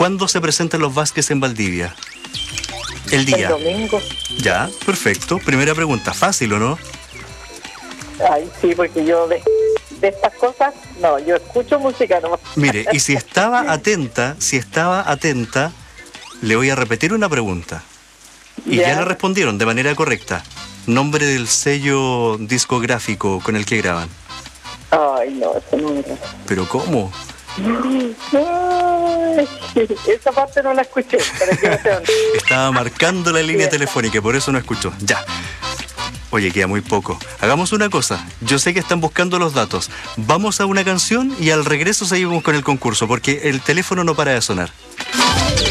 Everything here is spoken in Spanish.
¿Cuándo se presentan los Vázquez en Valdivia? El día. El domingo. Ya, perfecto. Primera pregunta, fácil, ¿o no? Ay, sí, porque yo de estas cosas, no, yo escucho música nomás. Mire, y si estaba atenta, le voy a repetir una pregunta. Y ya le respondieron de manera correcta. Nombre del sello discográfico con el que graban. Ay, no, eso no me... ¿Pero cómo? Ay, esa parte no la escuché, para que no sean... Estaba marcando la línea telefónica, por eso no escuchó. Ya. Oye, queda muy poco. Hagamos una cosa. Yo sé que están buscando los datos. Vamos a una canción y al regreso seguimos con el concurso, porque el teléfono no para de sonar.